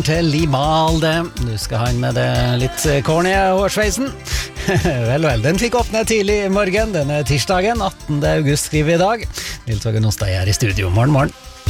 datteren til Limal det. Du skal ha inn med det litt corny hårsveisen. Vel, den fikk åpne tidlig i morgen. Denne tirsdagen, 18. august skriver vi i dag. Nils Åge Nostad er i studio. Morgen.